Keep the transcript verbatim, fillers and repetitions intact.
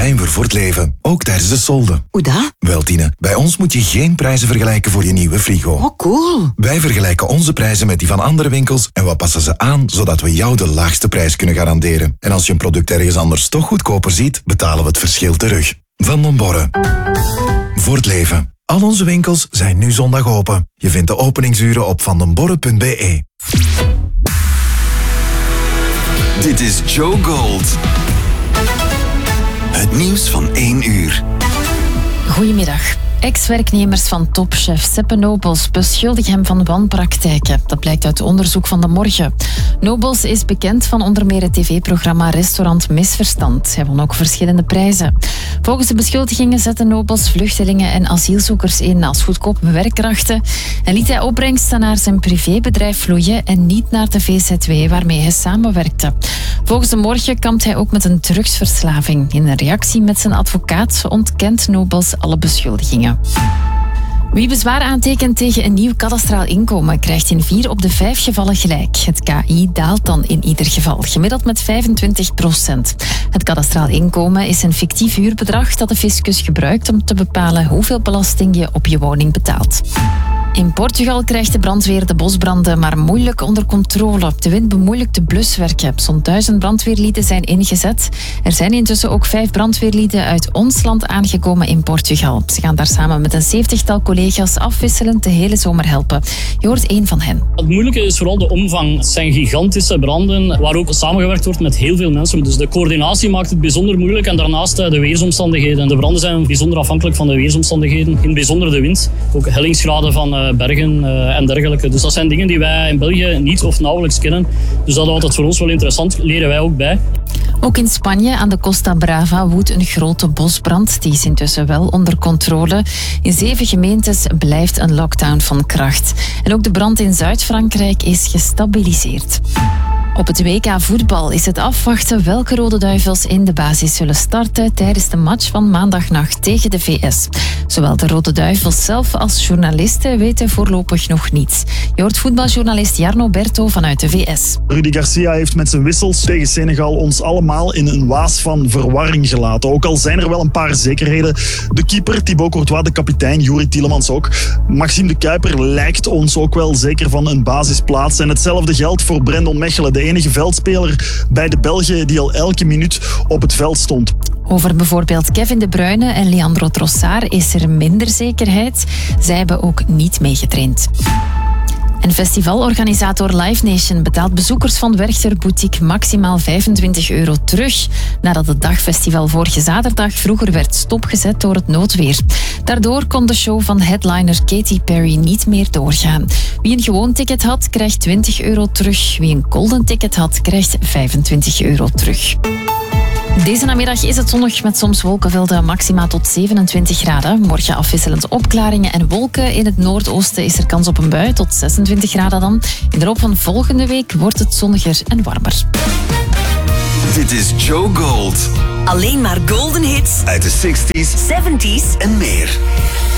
zijn we voor het leven. Ook tijdens de solden. Hoe dat? Wel, Tine, bij ons moet je geen prijzen vergelijken voor je nieuwe frigo. Oh, cool. Wij vergelijken onze prijzen met die van andere winkels en we passen ze aan, zodat we jou de laagste prijs kunnen garanderen. En als je een product ergens anders toch goedkoper ziet, betalen we het verschil terug. Van den Borre. Voor het leven. Al onze winkels zijn nu zondag open. Je vindt de openingsuren op vandenborre punt b e. Dit is Joe Gold. Het nieuws van één uur. Goedemiddag. Ex-werknemers van topchef Seppe Nobles beschuldigen hem van wanpraktijken. Dat blijkt uit onderzoek van De Morgen. Nobles is bekend van onder meer het tv-programma Restaurant Misverstand. Hij won ook verschillende prijzen. Volgens de beschuldigingen zette Nobles vluchtelingen en asielzoekers in als goedkope werkkrachten en liet hij opbrengsten naar zijn privébedrijf vloeien en niet naar de V Z W waarmee hij samenwerkte. Volgens De Morgen kampt hij ook met een drugsverslaving. In een reactie met zijn advocaat ontkent Nobles alle beschuldigingen. Wie bezwaar aantekent tegen een nieuw kadastraal inkomen krijgt in vier op de vijf gevallen gelijk. Het K I daalt dan in ieder geval, gemiddeld met vijfentwintig procent. Het kadastraal inkomen is een fictief huurbedrag dat de fiscus gebruikt om te bepalen hoeveel belasting je op je woning betaalt. In Portugal krijgt de brandweer de bosbranden maar moeilijk onder controle. De wind bemoeilijkt de bluswerken. Zo'n duizend brandweerlieden zijn ingezet. Er zijn intussen ook vijf brandweerlieden uit ons land aangekomen in Portugal. Ze gaan daar samen met een zeventigtal collega's afwisselend de hele zomer helpen. Je hoort één van hen. Het moeilijke is vooral de omvang. Het zijn gigantische branden waar ook samengewerkt wordt met heel veel mensen. Dus de coördinatie maakt het bijzonder moeilijk. En daarnaast de weersomstandigheden. De branden zijn bijzonder afhankelijk van de weersomstandigheden. In het bijzonder de wind. Ook hellingsgraden van bergen uh, en dergelijke. Dus dat zijn dingen die wij in België niet of nauwelijks kennen. Dus dat houdt het voor ons wel interessant. Leren wij ook bij. Ook in Spanje, aan de Costa Brava, woedt een grote bosbrand. Die is intussen wel onder controle. In zeven gemeentes blijft een lockdown van kracht. En ook de brand in Zuid-Frankrijk is gestabiliseerd. Op het W K voetbal is het afwachten welke Rode Duivels in de basis zullen starten tijdens de match van maandagnacht tegen de V S. Zowel de Rode Duivels zelf als journalisten weten voorlopig nog niets. Je hoort voetbaljournalist Jarno Berto vanuit de V S. Rudi Garcia heeft met zijn wissels tegen Senegal ons allemaal in een waas van verwarring gelaten. Ook al zijn er wel een paar zekerheden. De keeper Thibaut Courtois, de kapitein Youri Tielemans ook. Maxime de Kuiper lijkt ons ook wel zeker van een basisplaats. En hetzelfde geldt voor Brendon Mechelen, de enige veldspeler bij de Belgen die al elke minuut op het veld stond. Over bijvoorbeeld Kevin De Bruyne en Leandro Trossard is er minder zekerheid. Zij hebben ook niet meegetraind. En festivalorganisator Live Nation betaalt bezoekers van Werchter Boutique maximaal vijfentwintig euro terug, nadat het dagfestival vorige zaterdag vroeger werd stopgezet door het noodweer. Daardoor kon de show van headliner Katy Perry niet meer doorgaan. Wie een gewoon ticket had, krijgt twintig euro terug. Wie een golden ticket had, krijgt vijfentwintig euro terug. Deze namiddag is het zonnig met soms wolkenvelden, maxima tot zevenentwintig graden. Morgen afwisselend opklaringen en wolken. In het noordoosten is er kans op een bui tot zesentwintig graden dan. In de loop van volgende week wordt het zonniger en warmer. Dit is Joe Gold. Alleen maar golden hits Uit de zestig's, zeventig's en meer.